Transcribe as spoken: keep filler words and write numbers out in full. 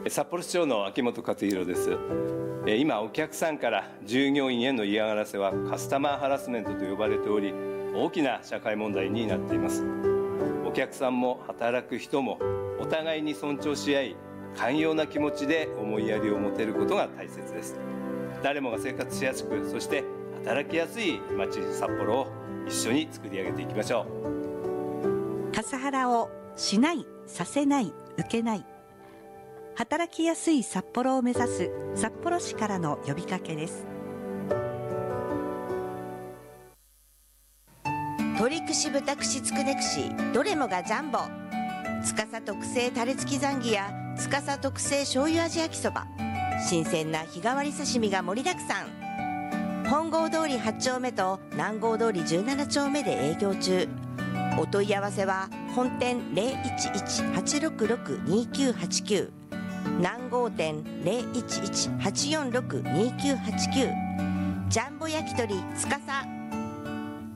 札幌市長の秋元克弘です。今お客さんから従業員への嫌がらせはカスタマーハラスメントと呼ばれており、大きな社会問題になっています。お客さんも働く人もお互いに尊重し合い、寛容な気持ちで思いやりを持てることが大切です。誰もが生活しやすく、そして働きやすい街札幌を一緒に作り上げていきましょう。カスハラをしない、させない、受けない。働きやすい札幌を目指す札幌市からの呼びかけです。 鳥串豚串つくね串、どれもがジャンボ。司特製タレ付きザンギや司特製醤油味焼きそば、新鮮な日替わり刺身が盛りだくさん。本郷通りはち丁目と南郷通りじゅうなな丁目で営業中。お問い合わせは本店 ゼロいちいち はちろくろく にきゅうはちきゅう、南郷店 ゼロいちいち はちよんろく にきゅうはちきゅう、ジャンボ焼き鳥司。